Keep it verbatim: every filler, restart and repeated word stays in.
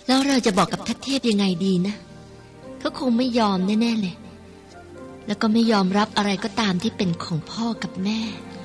แล้วเราจะบอกกับทัตเทพยังไงดีนะเขาคงไม่ยอมแน่ๆเลยแล้วก็ไม่ยอมรับอะไรก็ตามที่เป็นของพ่อกับแม่